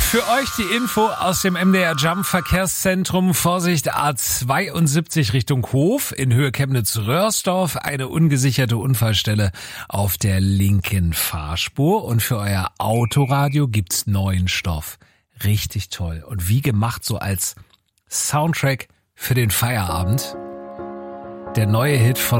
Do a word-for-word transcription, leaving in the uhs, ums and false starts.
Für euch die Info aus dem M D R Jump Verkehrszentrum. Vorsicht A zweiundsiebzig Richtung Hof in Höhe Chemnitz-Röhrsdorf. Eine ungesicherte Unfallstelle auf der linken Fahrspur. Und für euer Autoradio gibt's neuen Stoff. Richtig toll. Und wie gemacht so als Soundtrack für den Feierabend. Der neue Hit von